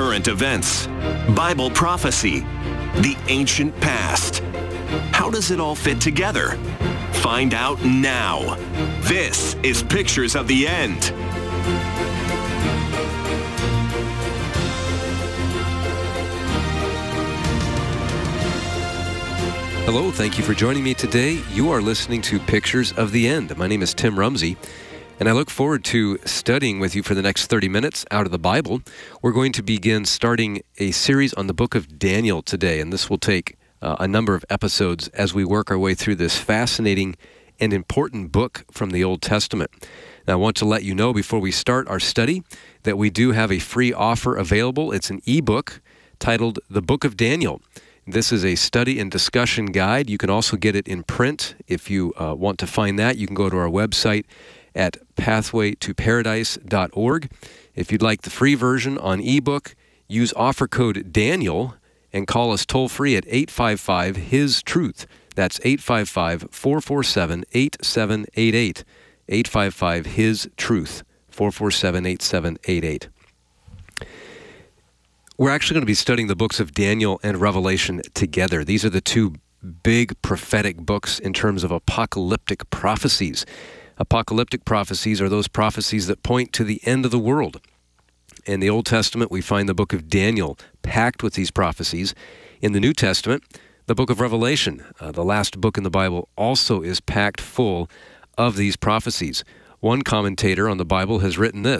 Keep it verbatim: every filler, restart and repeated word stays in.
current events, Bible prophecy, the ancient past. How does it all fit together? Find out now. This is Pictures of the End. Hello, thank you for joining me today. You are listening to Pictures of the End. My name is Tim Rumsey, and I look forward to studying with you for the next thirty minutes out of the Bible. We're going to begin starting a series on the book of Daniel today, and this will take uh, a number of episodes as we work our way through this fascinating and important book from the Old Testament. Now, I want to let you know before we start our study that we do have a free offer available. It's an ebook titled The Book of Daniel. This is a study and discussion guide. You can also get it in print. If you uh, want to find that, you can go to our website at pathway to paradise dot org. If you'd like the free version on ebook, use offer code DANIEL and call us toll-free at eight five five, H I S, TRUTH. That's eight five five, four four seven, eight seven eight eight. eight five five, H I S, TRUTH, four four seven, eight seven eight eight. We're actually going to be studying the books of Daniel and Revelation together. These are the two big prophetic books in terms of apocalyptic prophecies. Apocalyptic prophecies are those prophecies that point to the end of the world. In the Old Testament, we find the book of Daniel packed with these prophecies. In the New Testament, the book of Revelation, uh, the last book in the Bible, also is packed full of these prophecies. One commentator on the Bible has written this.